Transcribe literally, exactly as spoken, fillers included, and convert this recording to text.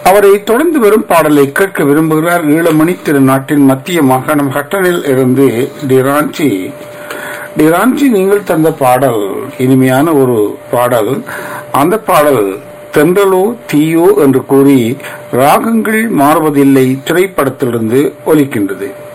அவரை தொடர்ந்து வரும் பாடலை கேட்க விரும்புகிறார். ஈழமணி திருநாட்டின் மத்திய மாகாணம் ஹட்டனில் இருந்து டிரான்சி. டிரான்சி, நீங்கள் தந்த பாடல் இனிமையான ஒரு பாடல். அந்த பாடல் தென்றலோ தீயோ என்று கூறி ராகங்கள் மாறுவதில்லை திரைப்படத்திலிருந்து ஒலிக்கின்றது.